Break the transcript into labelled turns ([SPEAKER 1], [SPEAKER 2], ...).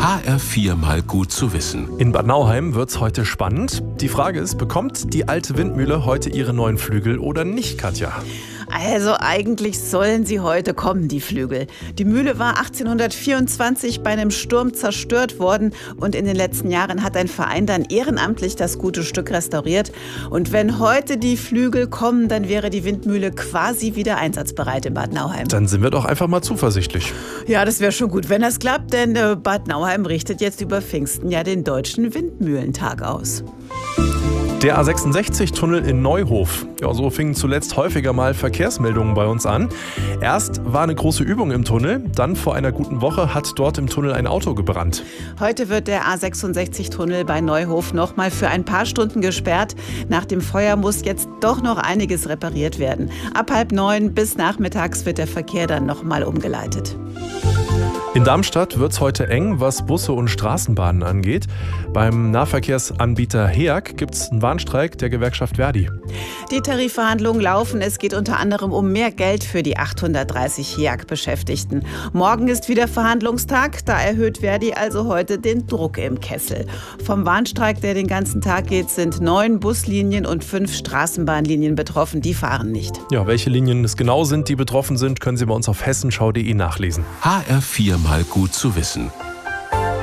[SPEAKER 1] HR4 mal gut zu wissen.
[SPEAKER 2] In Bad Nauheim wird's heute spannend. Die Frage ist, bekommt die alte Windmühle heute ihre neuen Flügel oder nicht, Katja?
[SPEAKER 3] Also eigentlich sollen sie heute kommen, die Flügel. Die Mühle war 1824 bei einem Sturm zerstört worden und in den letzten Jahren hat ein Verein dann ehrenamtlich das gute Stück restauriert. Und wenn heute die Flügel kommen, dann wäre die Windmühle quasi wieder einsatzbereit in Bad Nauheim.
[SPEAKER 2] Dann sind wir doch einfach mal zuversichtlich.
[SPEAKER 3] Ja, das wäre schon gut, wenn das klappt, denn Bad Nauheim richtet jetzt über Pfingsten ja den Deutschen Windmühlentag aus.
[SPEAKER 2] Der A66-Tunnel in Neuhof. Ja, so fingen zuletzt häufiger mal Verkehrsmeldungen bei uns an. Erst war eine große Übung im Tunnel, dann vor einer guten Woche hat dort im Tunnel ein Auto gebrannt.
[SPEAKER 3] Heute wird der A66-Tunnel bei Neuhof noch mal für ein paar Stunden gesperrt. Nach dem Feuer muss jetzt doch noch einiges repariert werden. Ab 8:30 bis nachmittags wird der Verkehr dann noch mal umgeleitet.
[SPEAKER 2] In Darmstadt wird's heute eng, was Busse und Straßenbahnen angeht. Beim Nahverkehrsanbieter HEAG gibt's einen Warnstreik der Gewerkschaft Verdi.
[SPEAKER 3] Die Tarifverhandlungen laufen. Es geht unter anderem um mehr Geld für die 830 HEAG-Beschäftigten. Morgen ist wieder Verhandlungstag. Da erhöht Verdi also heute den Druck im Kessel. Vom Warnstreik, der den ganzen Tag geht, sind 9 Buslinien und 5 Straßenbahnlinien betroffen. Die fahren nicht.
[SPEAKER 2] Ja, welche Linien es genau sind, die betroffen sind, können Sie bei uns auf hessenschau.de nachlesen.
[SPEAKER 1] HR4 mal gut zu wissen.